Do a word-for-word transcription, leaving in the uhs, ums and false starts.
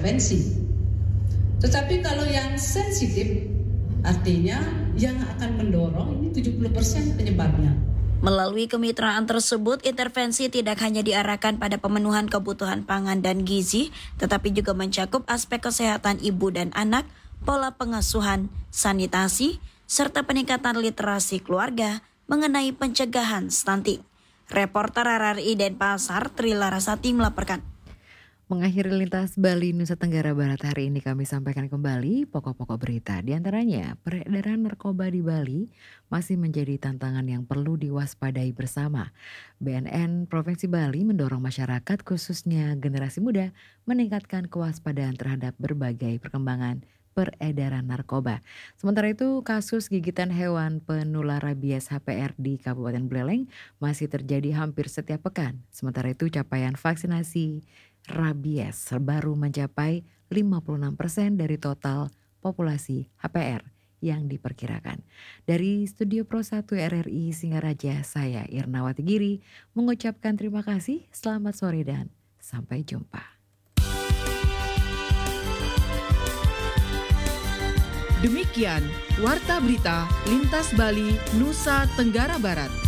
intervensi. Tetapi kalau yang sensitif, artinya yang akan mendorong ini tujuh puluh persen penyebabnya. Melalui kemitraan tersebut, intervensi tidak hanya diarahkan pada pemenuhan kebutuhan pangan dan gizi, tetapi juga mencakup aspek kesehatan ibu dan anak, pola pengasuhan, sanitasi, serta peningkatan literasi keluarga mengenai pencegahan stunting. Reporter R R I Denpasar, Tri Larasati melaporkan. Mengakhiri Lintas Bali Nusa Tenggara Barat hari ini kami sampaikan kembali pokok-pokok berita. Di antaranya, peredaran narkoba di Bali masih menjadi tantangan yang perlu diwaspadai bersama. B N N Provinsi Bali mendorong masyarakat khususnya generasi muda meningkatkan kewaspadaan terhadap berbagai perkembangan peredaran narkoba. Sementara itu, kasus gigitan hewan penular rabies H P R di Kabupaten Buleleng masih terjadi hampir setiap pekan. Sementara itu, capaian vaksinasi rabies baru mencapai lima puluh enam persen dari total populasi H P R yang diperkirakan. Dari Studio Pro satu R R I Singaraja, saya Irnawati Giri mengucapkan terima kasih, selamat sore dan sampai jumpa. Demikian Warta Berita Lintas Bali Nusa Tenggara Barat.